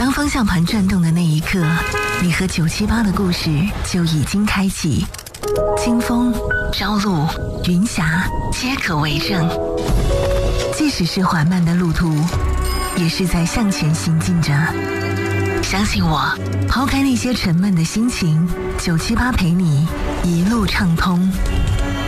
当方向盘转动的那一刻，你和978的故事就已经开启。清风、朝露、云霞皆可为证。即使是缓慢的路途，也是在向前行进着。相信我，抛开那些沉闷的心情，978陪你一路畅通。